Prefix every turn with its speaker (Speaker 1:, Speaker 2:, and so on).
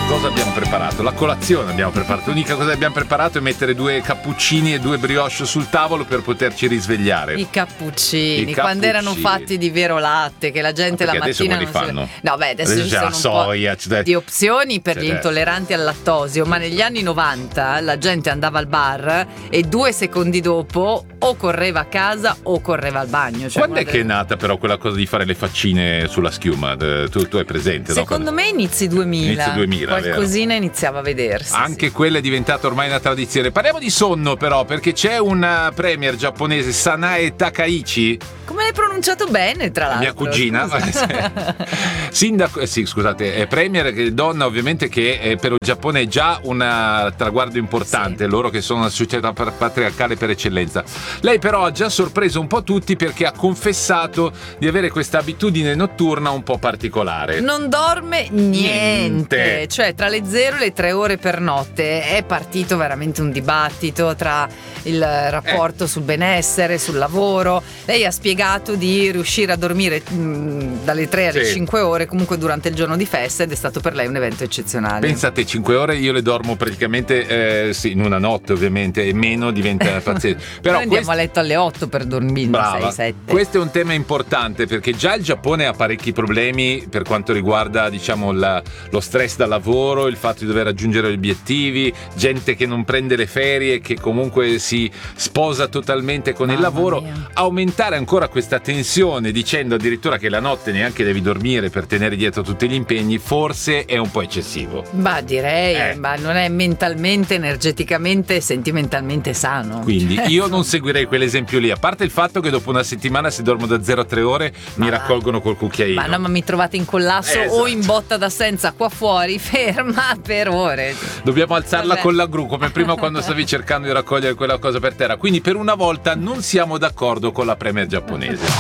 Speaker 1: Cosa abbiamo preparato? La colazione abbiamo preparato. L'unica cosa che abbiamo preparato è mettere 2 cappuccini e 2 brioche sul tavolo per poterci risvegliare.
Speaker 2: I cappuccini, quando erano fatti di vero latte, che la gente la mattina
Speaker 1: non fanno.
Speaker 2: No, beh, adesso ci
Speaker 1: c'è
Speaker 2: sono
Speaker 1: la soia,
Speaker 2: un po' di opzioni per gli intolleranti al lattosio, ma negli anni 90 la gente andava al bar e 2 secondi dopo o correva a casa o correva al bagno. Cioè
Speaker 1: quando è che è nata però quella cosa di fare le faccine sulla schiuma? Tu hai presente?
Speaker 2: Secondo me inizi 2000. Qualcosina iniziava a vedersi.
Speaker 1: Anche quella è diventata ormai una tradizione. Parliamo di sonno però, perché c'è una premier giapponese, Sanae Takaichi.
Speaker 2: Come l'hai pronunciato bene, tra l'altro?
Speaker 1: Mia cugina. Scusate, è premier, donna ovviamente, che per il Giappone è già un traguardo importante, sì. Loro che sono una società patriarcale per eccellenza. Lei però ha già sorpreso un po' tutti perché ha confessato di avere questa abitudine notturna un po' particolare.
Speaker 2: Non dorme niente. Cioè tra le 0 e le 3 ore per notte è partito veramente un dibattito tra il rapporto sul benessere, sul lavoro. Lei ha spiegato di riuscire a dormire dalle 3 alle 5 ore comunque durante il giorno di festa, ed è stato per lei un evento eccezionale.
Speaker 1: Pensate, 5 ore io le dormo praticamente in una notte, ovviamente, e meno diventa pazzesco. Però
Speaker 2: noi andiamo a letto alle 8 per dormire, 6-7.
Speaker 1: Questo è un tema importante perché già il Giappone ha parecchi problemi per quanto riguarda, diciamo, lo stress da lavoro, il fatto di dover raggiungere gli obiettivi, gente che non prende le ferie, che comunque si sposa totalmente con il lavoro. Aumentare ancora questa tensione dicendo addirittura che la notte neanche devi dormire per tenere dietro tutti gli impegni, forse è un po' eccessivo.
Speaker 2: Ma direi, ma non è mentalmente, energeticamente, sentimentalmente sano.
Speaker 1: Quindi io non seguirei quell'esempio lì, a parte il fatto che dopo una settimana, se dormo da 0 a 3 ore, mi raccolgono col cucchiaino.
Speaker 2: Ma no, ma mi trovate in collasso o in botta d'assenza qua fuori, ferma per ore.
Speaker 1: Dobbiamo alzarla con la gru, come prima quando stavi cercando di raccogliere quella cosa per terra. Quindi per una volta non siamo d'accordo con la premier giapponese.